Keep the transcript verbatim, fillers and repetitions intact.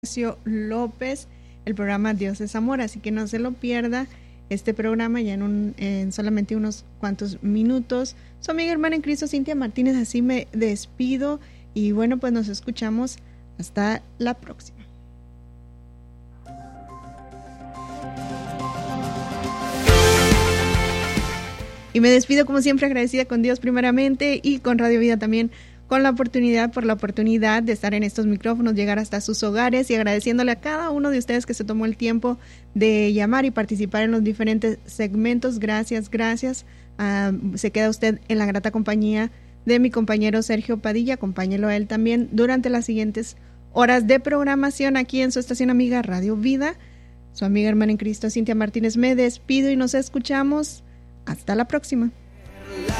Ignacio López, el programa Dios es Amor, así que no se lo pierda este programa ya en, un, en solamente unos cuantos minutos. Su amiga hermana en Cristo, Cintia Martínez, así me despido y bueno, pues nos escuchamos hasta la próxima. Y me despido como siempre agradecida con Dios primeramente y con Radio Vida también, con la oportunidad, por la oportunidad de estar en estos micrófonos, llegar hasta sus hogares y agradeciéndole a cada uno de ustedes que se tomó el tiempo de llamar y participar en los diferentes segmentos. Gracias, gracias. Uh, se queda usted en la grata compañía de mi compañero Sergio Padilla. Acompáñelo a él también durante las siguientes horas de programación aquí en su estación amiga Radio Vida. Su amiga hermana en Cristo, Cintia Martínez, me despido y nos escuchamos. Hasta la próxima.